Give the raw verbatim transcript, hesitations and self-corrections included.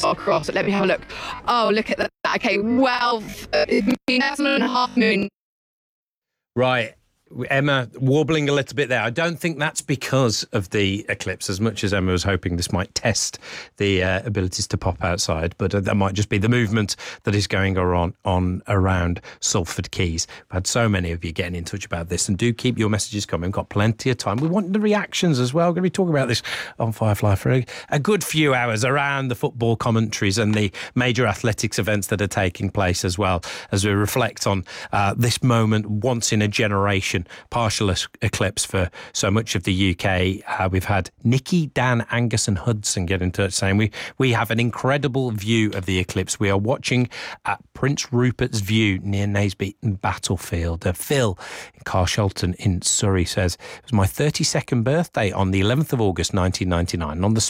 far across. Let me have a look. Oh, look at that. Okay, well, uh, seven and a half moon. Right. Emma wobbling a little bit there. I don't think that's because of the eclipse, as much as Emma was hoping this might test the uh, abilities to pop outside, but uh, that might just be the movement that is going on, on around Salford Quays. I've had so many of you getting in touch about this, and do keep your messages coming. We've got plenty of time. We want the reactions as well. We're going to be talking about this on Firefly for a, a good few hours around the football commentaries and the major athletics events that are taking place, as well as we reflect on uh, this moment once in a generation partial eclipse for so much of the U K. Uh, we've had Nikki, Dan, Angus and Hudson get in touch saying we, we have an incredible view of the eclipse. We are watching at Prince Rupert's View near Naseby Battlefield. Uh, Phil in Carshalton in Surrey says, it was my thirty-second birthday on the eleventh of August nineteen ninety-nine. And on the